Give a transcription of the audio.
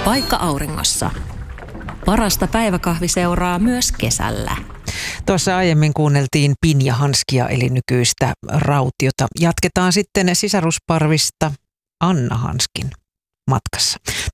Paikka auringossa. Parasta päiväkahviseuraa myös kesällä. Tuossa aiemmin kuunneltiin Pinja Hanskia eli nykyistä Rautiota. Jatketaan sitten sisarusparvista Anna Hanskin matkassa.